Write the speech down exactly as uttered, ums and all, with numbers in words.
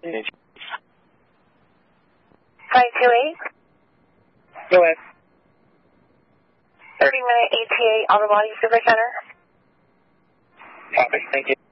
five two eight. Go ahead. thirty minute E T A Auto Body Super Center. Copy, thank you.